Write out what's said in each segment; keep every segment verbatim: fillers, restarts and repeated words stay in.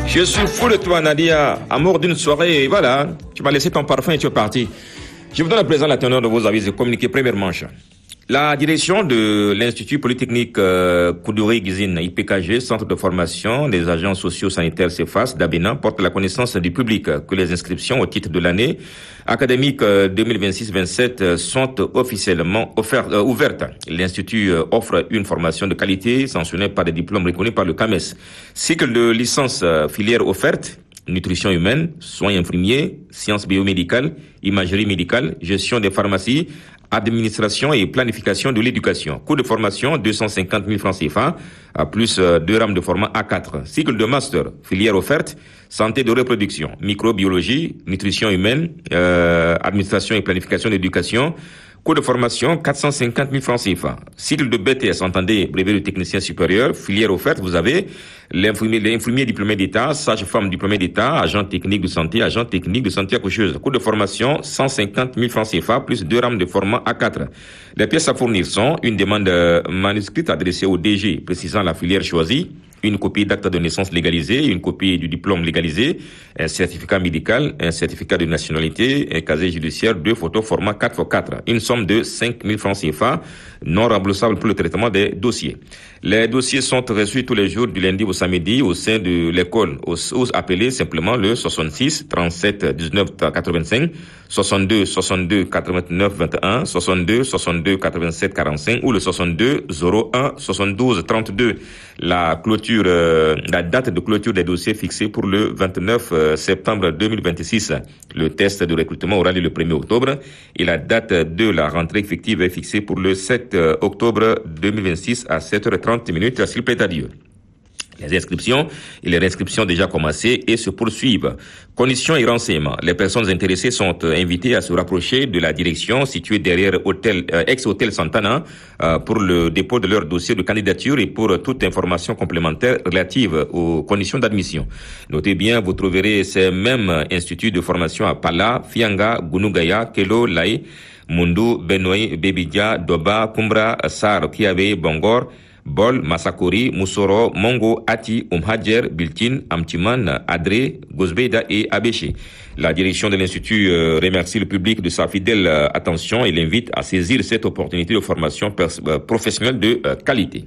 Je suis fou de toi, Nadia. Amour d'une soirée, et voilà. Tu m'as laissé ton parfum et tu es parti. Je vous donne à présent la teneur de vos avis et communiqués. Première manche. La direction de l'Institut Polytechnique euh, Koudouré-Guizine, I P K G, Centre de formation des agents sociaux sanitaires CEFAS d'Abénin, porte la connaissance du public que les inscriptions au titre de l'année académique deux mille vingt-six vingt-sept sont officiellement offertes, euh, ouvertes. L'Institut euh, offre une formation de qualité sanctionnée par des diplômes reconnus par le C A M E S. Cycle de licence euh, filière offerte: nutrition humaine, soins infirmiers, sciences biomédicales, imagerie médicale, gestion des pharmacies, administration et planification de l'éducation. Coût de formation, deux cent cinquante mille francs C F A, à plus euh, deux rames de format A quatre. Cycle de master, filière offerte, santé de reproduction, microbiologie, nutrition humaine, euh, administration et planification de l'éducation. Coût de formation, quatre cent cinquante mille francs C F A. Cycle de B T S, entendez, brevet de technicien supérieur, filière offerte, vous avez l'infirmier, l'infirmier diplômé d'État, sage-femme diplômé d'État, agent technique de santé, agent technique de santé accoucheuse. Coût de formation, cent cinquante mille francs C F A, plus deux rames de format A quatre. Les pièces à fournir sont une demande manuscrite adressée au D G, précisant la filière choisie, une copie d'acte de naissance légalisé, une copie du diplôme légalisé, un certificat médical, un certificat de nationalité, un casier judiciaire, deux photos format quatre par quatre. Une somme de cinq mille francs C F A, non rembourssable pour le traitement des dossiers. Les dossiers sont reçus tous les jours du lundi au samedi au sein de l'école, aux, aux appelés simplement le soixante-six trente-sept dix-neuf quatre-vingt-cinq, soixante-deux soixante-deux quatre-vingt-neuf vingt et un, soixante-deux soixante-deux quatre-vingt-sept quarante-cinq ou le soixante-deux zéro un soixante-douze trente-deux. La clôture, euh, la date de clôture des dossiers fixée pour le vingt-neuf septembre deux mille vingt-six. Le test de recrutement aura lieu le premier octobre et la date de la rentrée effective est fixée pour le sept octobre deux mille vingt-six à sept heures trente minutes, s'il plaît à Dieu. Les inscriptions et les réinscriptions déjà commencées et se poursuivent. Conditions et renseignements. Les personnes intéressées sont invitées à se rapprocher de la direction située derrière hôtel, euh, ex-hôtel Santana euh, pour le dépôt de leur dossier de candidature et pour toute information complémentaire relative aux conditions d'admission. Notez bien, vous trouverez ces mêmes instituts de formation à Pala, Fianga, Gunugaya, Kelo, Laï, Mundu, Benoï, Bebidia, Doba, Kumbra, Sar, Kiabe, Bongor, Bol, Masakori, Moussoro, Mongo, Ati, Umhadjer, Biltin, Amtiman, Adré, Gozbeda et Abéché. La direction de l'Institut euh, remercie le public de sa fidèle euh, attention et l'invite à saisir cette opportunité de formation pers- euh, professionnelle de euh, qualité.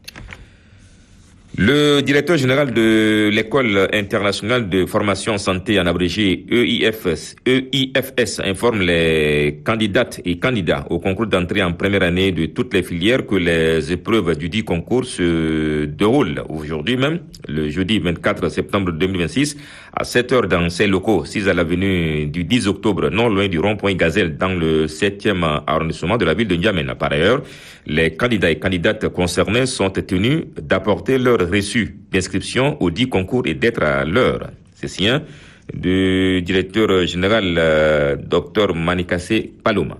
Le directeur général de l'École internationale de formation en santé, en abrégé E I F S, E I F S, informe les candidates et candidats au concours d'entrée en première année de toutes les filières que les épreuves du dit concours se déroulent aujourd'hui même, le jeudi vingt-quatre septembre deux mille vingt-six, à sept heures dans ses locaux, six à l'avenue du dix octobre, non loin du rond-point Gazelle, dans le septième arrondissement de la ville de N'Djamena. Par ailleurs, les candidats et candidates concernés sont tenus d'apporter leur reçu d'inscription au dit concours et d'être à l'heure. C'est sien du directeur général euh, Dr Manikassé Paloma.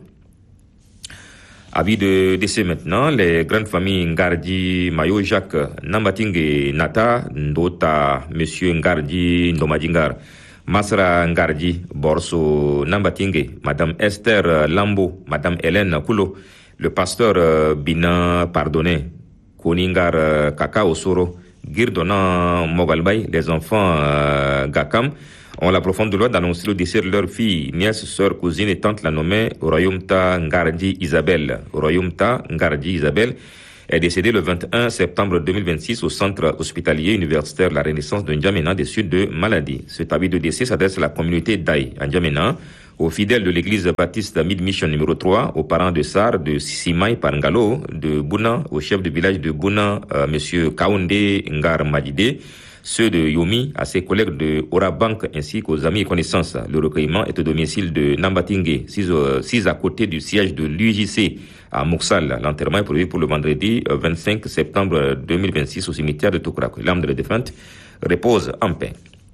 Avis de décès maintenant, les grandes familles Ngardi, Mayo, Jacques, Nambatingue, Nata, Ndota, Monsieur Ngardi, Ndomadingar, Masra Ngardi, Borso, Nambatingue, Madame Esther Lambo, Madame Hélène Koulo, le pasteur Bina Pardonné, Koningar Kaka Osoro, Girdona Mogalbay, les enfants euh, Gakam, ont la profonde douleur d'annoncer le décès de leur fille, nièce, sœur, cousine et tante, la nommée Royumta Ngardi Isabelle. Royumta Ngardi Isabelle est décédée le vingt et un septembre deux mille vingt-six au centre hospitalier universitaire La Renaissance de N'Djamena des suites de maladie. Cet avis de décès s'adresse à la communauté d'Aï, à N'Djamena, aux fidèles de l'église baptiste Mid-Mission numéro trois, aux parents de Sar, de Simaï Parngalo, de Bouna, au chef de village de Bouna, euh, monsieur Kaounde Ngar Madide, ceux de Yomi, à ses collègues de Orabank ainsi qu'aux amis et connaissances. Le recueillement est au domicile de Nambatingue, six à côté du siège de l'U J C à Moussal. L'enterrement est prévu pour le vendredi vingt-cinq septembre deux mille vingt-six au cimetière de Toukrak. L'âme de la défunte repose en paix.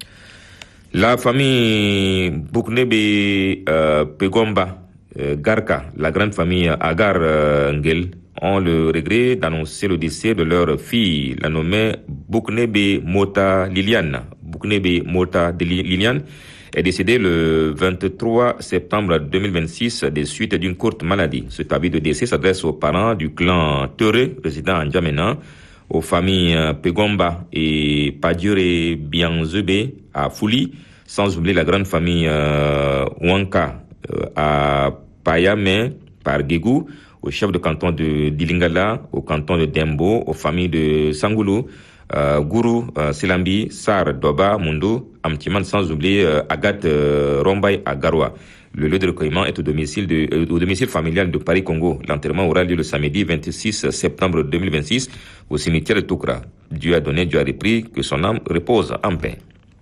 La famille Bouknebe euh, Pegomba euh, Garka, la grande famille Agar euh, Ngel, ont le regret d'annoncer le décès de leur fille, la nommée Bouknebe Mota Liliane. Bouknebe Mota Liliane est décédée le vingt-trois septembre deux mille vingt-six des suites d'une courte maladie. Cet avis de décès s'adresse aux parents du clan Teure, résident en N'Djamena, aux familles euh, Pegomba et Padjure Bianzebe à Fouli, sans oublier la grande famille euh, Wanka euh, à Payame par Guégou, au chef de canton de Dilingala, au canton de Dembo, aux familles de Sangoulou, euh, Gourou, euh, Selambi, Sar, Doba, Mundo, Amtiman, sans oublier euh, Agathe euh, Rombay à Garoua. Le lieu de recueillement est au domicile, de, euh, au domicile familial de Paris-Congo. L'enterrement aura lieu le samedi vingt-six septembre deux mille vingt-six au cimetière de Toukra. Dieu a donné, Dieu a repris, que son âme repose en paix.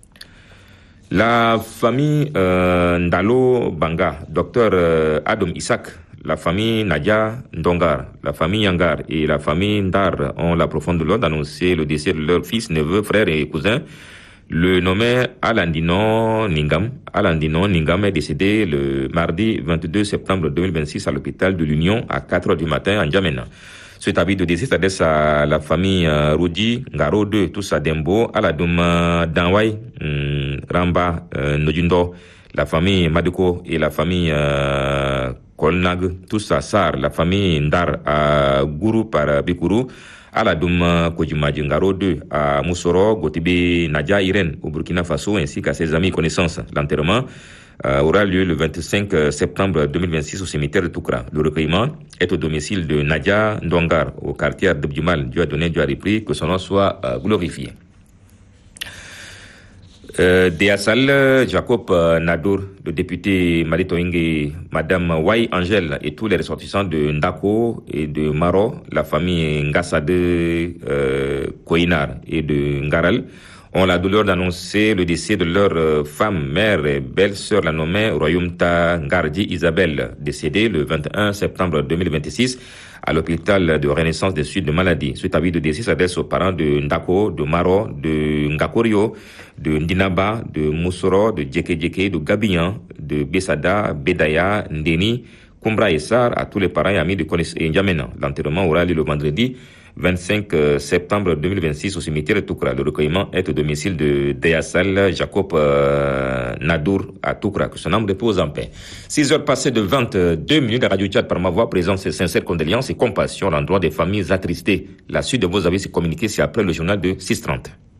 La famille euh, Ndalo Banga, docteur euh, Adam Isaac, la famille Nadia Ndongar, la famille Yangar et la famille Ndar ont la profonde douleur d'annoncer le décès de leur fils, neveu, frère et cousin. Le nommé Alandino Ningam. Alandino Ningam est décédé le mardi vingt-deux septembre deux mille vingt-six à l'hôpital de l'Union à quatre heures du matin à N'Djamena. Cet avis de décès s'adresse à la famille euh, Rudi, Ngaro deux, tous à Dembo, à la Douma Danwai, um, Ramba, euh, Nojundo, la famille Madeko et la famille euh, Kolnag, tous à Sar, la famille Ndar à Gourou par Bikuru, à la Douma Kojumaji Ngaro deux, à Moussoro, Gotibe Nadia Irene au Burkina Faso, ainsi qu'à ses amis et connaissances. L'enterrement euh, aura lieu le vingt-cinq septembre deux mille vingt-six au cimetière de Toukra. Le recueillement est au domicile de Nadia Ndongar, au quartier d'Abdjumal. Dieu a donné, Dieu a repris, que son nom soit euh, glorifié. Euh, Deasal, Jacob euh, Nadour, le député Mali Toingue, Madame Wai Angel et tous les ressortissants de Ndako et de Maro, la famille Ngassa de euh, Koinar et de Ngaral, ont la douleur d'annoncer le décès de leur euh, femme, mère et belle-sœur, la nommée Royumta Ngardi Isabelle, décédée le vingt-et-un septembre deux mille vingt-six à l'hôpital de Renaissance des Suites de Maladie. Cet avis de décès s'adresse aux parents de Ndako, de Maro, de Ngakorio, de Ndinaba, de Moussoro, de Djeke Djeke, de Gabian, de Besada, Bedaya, Ndeni, Kumbra et Sar, à tous les parents et amis de Konis et N'Djamena. L'enterrement aura lieu le vendredi vingt-cinq septembre deux mille vingt-six au cimetière de Toukra. Le recueillement est au domicile de Deyassal Jacob euh, Nadour à Toukra. Que son âme repose en paix. six heures passées de vingt-deux minutes, la Radio Tchad par ma voix présente ses sincères condoléances et compassion à l'endroit des familles attristées. La suite de vos avis, c'est communiqué, c'est après le journal de six heures trente.